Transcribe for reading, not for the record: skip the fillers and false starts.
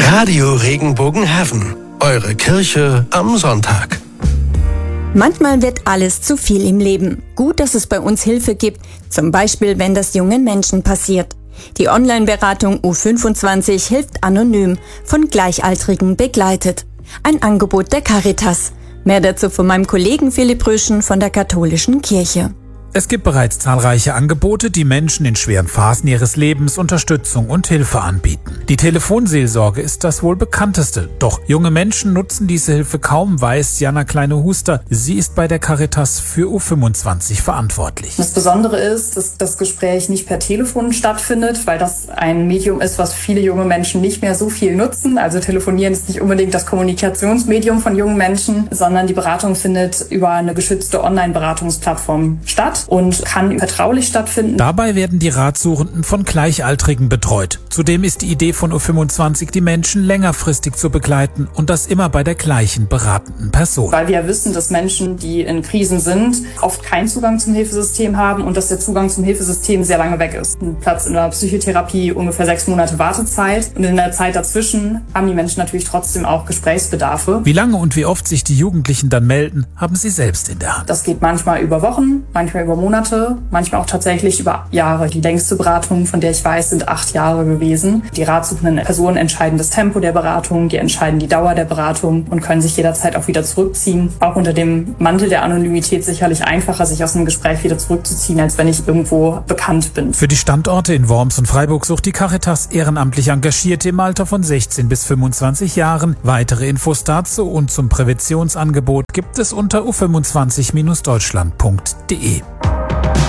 Radio Regenbogenhaven. Eure Kirche am Sonntag. Manchmal wird alles zu viel im Leben. Gut, dass es bei uns Hilfe gibt, zum Beispiel, wenn das jungen Menschen passiert. Die Online-Beratung U25 hilft anonym, von Gleichaltrigen begleitet. Ein Angebot der Caritas. Mehr dazu von meinem Kollegen Philipp Rüschen von der Katholischen Kirche. Es gibt bereits zahlreiche Angebote, die Menschen in schweren Phasen ihres Lebens Unterstützung und Hilfe anbieten. Die Telefonseelsorge ist das wohl bekannteste. Doch junge Menschen nutzen diese Hilfe kaum, weiß Jana Kleine-Huster. Sie ist bei der Caritas für U25 verantwortlich. Das Besondere ist, dass das Gespräch nicht per Telefon stattfindet, weil das ein Medium ist, was viele junge Menschen nicht mehr so viel nutzen. Also Telefonieren ist nicht unbedingt das Kommunikationsmedium von jungen Menschen, sondern die Beratung findet über eine geschützte Online-Beratungsplattform statt und kann vertraulich stattfinden. Dabei werden die Ratsuchenden von Gleichaltrigen betreut. Zudem ist die Idee von U25, die Menschen längerfristig zu begleiten und das immer bei der gleichen beratenden Person. Weil wir wissen, dass Menschen, die in Krisen sind, oft keinen Zugang zum Hilfesystem haben und dass der Zugang zum Hilfesystem sehr lange weg ist. Ein Platz in der Psychotherapie, ungefähr 6 Monate Wartezeit. Und in der Zeit dazwischen haben die Menschen natürlich trotzdem auch Gesprächsbedarfe. Wie lange und wie oft sich die Jugendlichen dann melden, haben sie selbst in der Hand. Das geht manchmal über Wochen, manchmal über Monate, manchmal auch tatsächlich über Jahre. Die längste Beratung, von der ich weiß, sind 8 Jahre gewesen. Die ratsuchenden Personen entscheiden das Tempo der Beratung, die entscheiden die Dauer der Beratung und können sich jederzeit auch wieder zurückziehen. Auch unter dem Mantel der Anonymität sicherlich einfacher, sich aus einem Gespräch wieder zurückzuziehen, als wenn ich irgendwo bekannt bin. Für die Standorte in Worms und Freiburg sucht die Caritas ehrenamtlich Engagierte im Alter von 16 bis 25 Jahren. Weitere Infos dazu und zum Präventionsangebot gibt es unter u25-deutschland.de.